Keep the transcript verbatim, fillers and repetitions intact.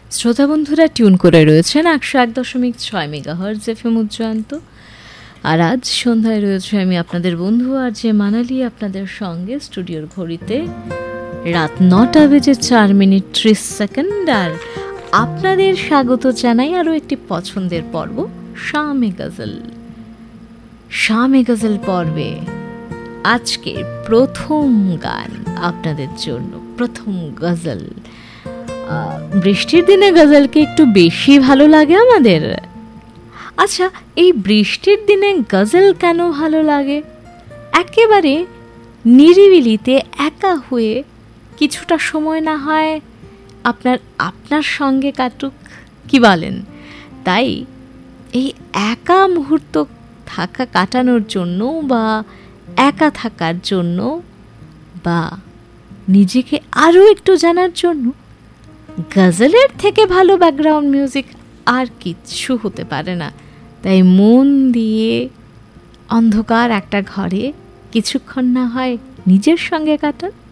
শ্রোতা বন্ধুরা টিউন করে রয়েছেন একশো এক দশমিক ছয় মেগাহার্জ এফএম উজ্জয়ন্ত। আর আজ সন্ধ্যায় রয়েছে আমি আপনাদের বন্ধু আর যে মানালি আপনাদের সঙ্গে। স্টুডিওর ঘড়িতে রাত নটা বেজে চার মিনিট ত্রিশ সেকেন্ড। আর আপনাদের স্বাগত জানাই আরও একটি পছন্দের পর্ব, শামে গজল। শামে গজল পর্বে আজকের প্রথম গান আপনাদের জন্য, প্রথম গজল। বৃষ্টির দিনে গজলকে একটু বেশি ভালো লাগে আমাদের। আচ্ছা, এই বৃষ্টির দিনে গজল কেন ভালো লাগে? একেবারে নিরিবিলিতে একা হয়ে কিছুটা সময় না হয় আপনার আপনার সঙ্গে কাটুক, কি বলেন? তাই এই একা মুহূর্ত থাকা কাটানোর জন্য বা একা থাকার জন্য বা নিজেকে আরও একটু জানার জন্য গজলের থেকে ভালো ব্যাকগ্রাউন্ড মিউজিক আর কিচ্ছু হতে পারে না। তাই মন দিয়ে অন্ধকার একটা ঘরে কিছুক্ষণ না হয় নিজের সঙ্গে কাটান।